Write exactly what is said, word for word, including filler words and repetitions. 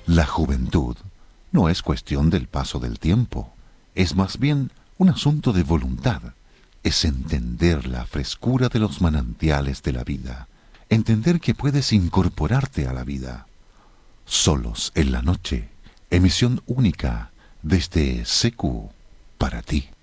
La juventud no es cuestión del paso del tiempo, es más bien un asunto de voluntad. Es entender la frescura de los manantiales de la vida, entender que puedes incorporarte a la vida. Solos en la noche, emisión única desde C Q para ti.